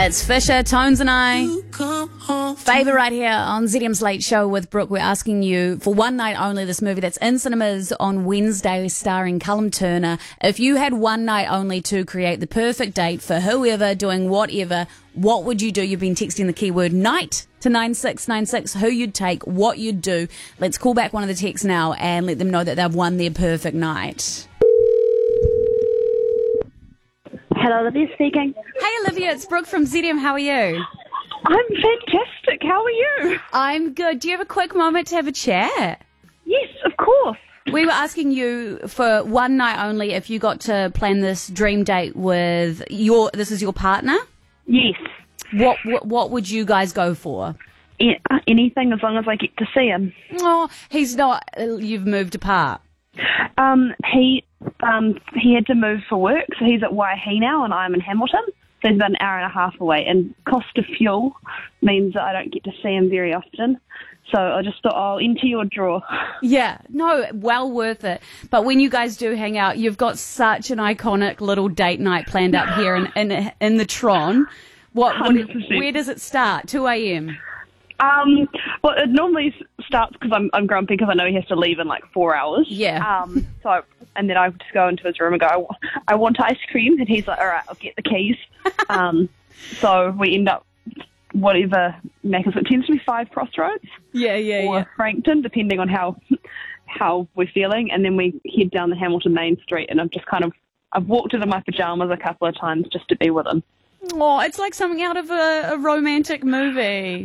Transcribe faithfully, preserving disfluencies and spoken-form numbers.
It's Fisher, Tones and I. Favour right here on Z D M's Late Show with Brooke. We're asking you for one night only this movie that's in cinemas on Wednesday starring Callum Turner. If you had one night only to create the perfect date for whoever doing whatever, what would you do? You've been texting the keyword night to nine six nine six. Who you'd take, what you'd do. Let's call back one of the texts now and let them know that they've won their perfect night. Hello, Olivia speaking. Hey Olivia, it's Brooke from Z D M. How are you? I'm fantastic. How are you? I'm good. Do you have a quick moment to have a chat? Yes, of course. We were asking you for one night only if you got to plan this dream date with your, this is your partner? Yes. What what, what would you guys go for? Yeah, anything as long as I get to see him. Oh, he's not, you've moved apart. Um, he um he had to move for work, so he's at Waihi now, and I'm in Hamilton. So he's about an hour and a half away, and cost of fuel means that I don't get to see him very often. So I just thought, I'll enter your draw. Yeah, no, well worth it. But when you guys do hang out, you've got such an iconic little date night planned up here in in, in the Tron. What, what where does it start? two a.m. Um, well, it normally starts because I'm I'm grumpy because I know he has to leave in like four hours. Yeah. Um. So I, and then I just go into his room and go, I, wa- I want ice cream, and he's like, all right, I'll get the keys. um. So we end up whatever Macca's. It tends to be Five Crossroads. Yeah, yeah, or yeah. Frankton, depending on how how we're feeling, and then we head down the Hamilton main street, and I've just kind of I've walked into my pajamas a couple of times just to be with him. Oh, it's like something out of a, a romantic movie.